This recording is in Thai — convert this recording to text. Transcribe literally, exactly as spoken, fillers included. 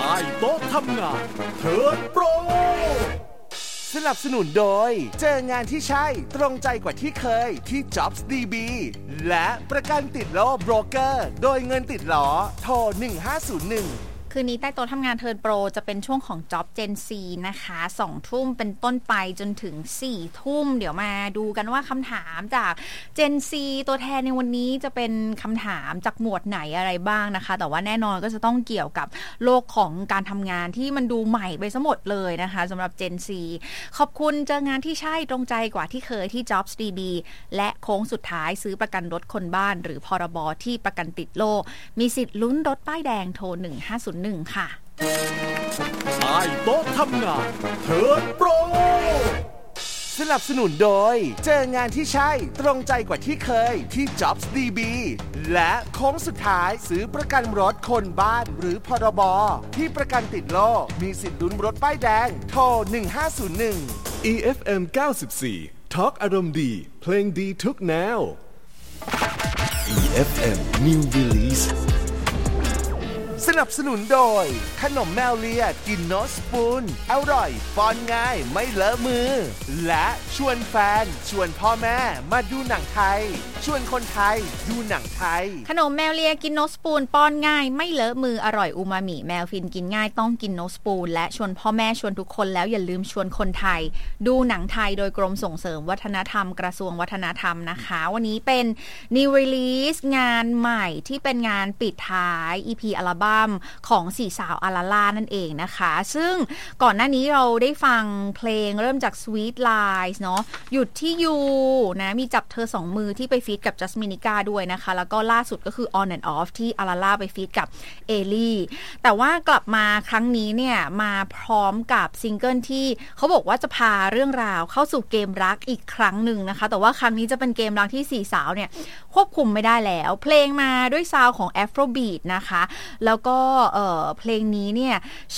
ต้โต๊ะทำงานเทิร์นโปรสนับสนุนโดยเจองานที่ใช่ตรงใจกว่าที่เคยที่ Jobs ดี บี และประกันติดล้อโบรกเกอร์โดยเงินติดล้อโทรหนึ่งห้าศูนย์หนึ่งคืนนี้ใต้โต๊ะทำงานเทิร์นโปรจะเป็นช่วงของ Job Gen Z นะคะสองทุ่มเป็นต้นไปจนถึงสี่ทุ่มเดี๋ยวมาดูกันว่าคำถามจาก Gen Z ตัวแทนในวันนี้จะเป็นคำถามจากหมวดไหนอะไรบ้างนะคะแต่ว่าแน่นอนก็จะต้องเกี่ยวกับโลกของการทำงานที่มันดูใหม่ไปซะหมดเลยนะคะสำหรับ Gen Z ขอบคุณเจองานที่ใช่ตรงใจกว่าที่เคยที่ Jobs ดี บี และโค้งสุดท้ายซื้อประกันรถคนบ้านหรือพรบที่ประกันติดโลกมีสิทธิ์ลุ้นรถป้ายแดงโทรหนึ่งห้าศูนย์หนึ่งค่ะใต้โต๊ะทำงานเทิร์นโปรสนับสนุนโดยเจองานที่ใช่ตรงใจกว่าที่เคยที่ Jobs ดี บี และโค้งสุดท้ายซื้อประกันรถคนบ้านหรือพรบที่ประกันติดโลกมีสิทธิ์ลุ้นรถป้ายแดงโทรหนึ่งห้าศูนย์หนึ่งอี เอฟ เอ็ม เก้าสิบสี่ Talk อารมณ์ดีเพลงดีทุกแนว อี เอฟ เอ็ม New Release สนับสนุนโดยขนมแมวเลียกินโนสปูนอร่อยป้อนง่ายไม่เลอะมือและชวนแฟนชวนพ่อแม่มาดูหนังไทยชวนคนไทยดูหนังไทยขนมแมวเลียกินโนสปูนป้อนง่ายไม่เลอะมืออร่อยอูมามิแมวฟินกินง่ายต้องกินโนสปูนและชวนพ่อแม่ชวนทุกคนแล้วอย่าลืมชวนคนไทยดูหนังไทยโดยกรมส่งเสริมวัฒนธรรมกระทรวงวัฒนธรรมนะคะวันนี้เป็น New Release งานใหม่ที่เป็นงานปิดท้าย อี พี อัลบั้มของสี่สาวอาราล่านั่นเองนะคะซึ่งก่อนหน้านี้เราได้ฟังเพลงเริ่มจาก Sweet Lies เนาะหยุดที่ยูนะมีจับเธอสองมือที่ไปฟีดกับจัสมินิก้าด้วยนะคะแล้วก็ล่าสุดก็คือ On and Off ที่อาราล่าไปฟีดกับเอลี่แต่ว่ากลับมาครั้งนี้เนี่ยมาพร้อมกับซิงเกิลที่เขาบอกว่าจะพาเรื่องราวเข้าสู่เกมรักอีกครั้งหนึ่งนะคะแต่ว่าครั้งนี้จะเป็นเกมรักที่สี่สาวเนี่ยควบคุมไม่ได้แล้วเพลงมาด้วยซาวด์ของ Afrobeat นะคะแล้วก็เอ่อเพลงนี้เนี่ย